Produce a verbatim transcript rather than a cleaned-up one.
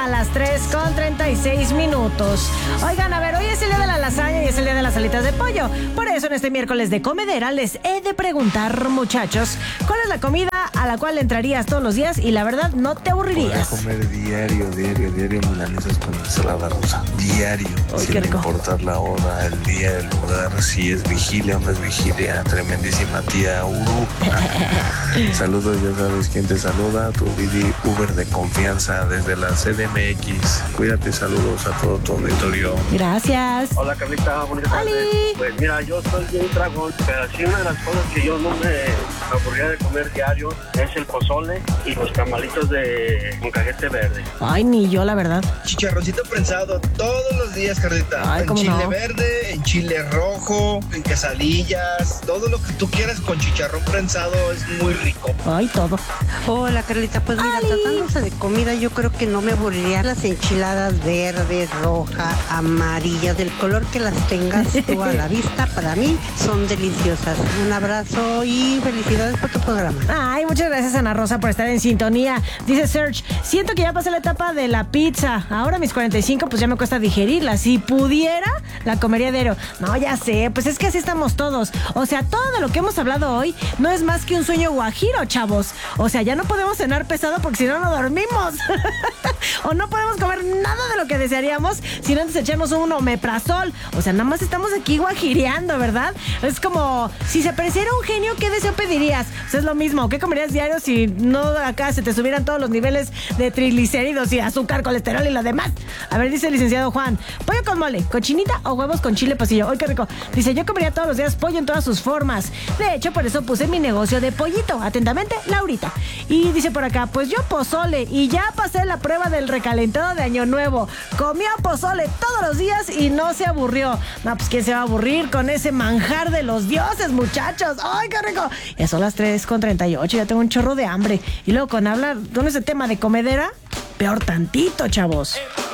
a las tres con treinta y seis minutos. Oigan, a ver, hoy es el día de la lasaña y es el día de las alitas de pollo. Por eso en este miércoles de comedera les he de preguntar, muchachos, ¿cuál es la comida a la cual entrarías todos los días y la verdad no te aburrirías? Podría comer diario, diario, diario milanesas con ensalada rusa. Diario. Ay, sin qué rico. importar la hora, el día, el lugar, si es vigilia o no es vigilia. Tremendísima tía Uru. Saludos, ya sabes quién te saluda. Tu Didi Uber de confianza desde la C D M X. Cuídate, saludos a todo tu auditorio. Gracias. Hola Carlita, bonita tarde. ¡Holi! Pues mira, yo soy bien dragón, pero sí una de las cosas que yo no me aburría de comer diario es el pozole y los tamalitos de con cajete verde. Ay, ni yo, la verdad. Chicharroncito prensado todos los días, Carlita. Ay, en ¿cómo chile no? verde, en chile rojo, en quesadillas, todo lo que tú quieras con chicharrón prensado es muy rico. Ay, todo. Hola Carlita, pues mira, ¡Ali! tratándose de comida yo creo que no me aburriría las enchiladas verdes, rojas, amarillas, del color que las tengas tú a la vista, para mí son deliciosas. Un abrazo y felicidades por tu programa. Ay, muchas gracias Ana Rosa por estar en sintonía. Dice Serge, siento que ya pasé la etapa de la pizza. Ahora a mis cuarenta y cinco pues ya me cuesta digerirla. Si pudiera, la comería diario. No, ya sé, pues es que así estamos todos. O sea, todo de lo que hemos hablado hoy no es más que un sueño guajiro, chavos. O sea, ya no podemos cenar pesado porque si no, no dormimos. O no podemos comer nada de lo que desearíamos si no antes echamos un omeprazol. O sea, nada más estamos aquí guajireando, ¿verdad? Es como, si se apareciera un genio, ¿qué deseo pedirías? O sea, es lo mismo. ¿Qué comerías diario si no acá se te subieran todos los niveles de triglicéridos y azúcar, colesterol y lo demás? A ver, dice el licenciado Juan, pollo con mole, cochinita o huevos con chile pasillo. ¡Ay, qué rico! Dice, yo comería todos los días pollo en todas sus formas. De hecho, por eso puse mi negocio de pollito. Atentamente, Laurita. Y dice por acá, pues yo pozole y ya pasé la prueba del recalentado de Año Nuevo. Comía pozole todos los días y no se aburrió. No, pues ¿quién se va a aburrir con ese manjar de los dioses, muchachos? ¡Ay, qué rico! Ya son las tres con treinta y ocho, ya tengo un chorro de hambre. Y luego con hablar con ese tema de comedera, peor tantito, chavos.